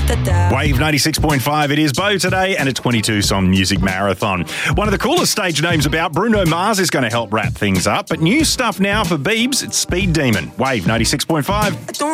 Wave 96.5, it is Bo today and a 22 song music marathon. One of the coolest stage names about, Bruno Mars, is going to help wrap things up. But new stuff now for Biebs, it's Speed Demon. Wave 96.5.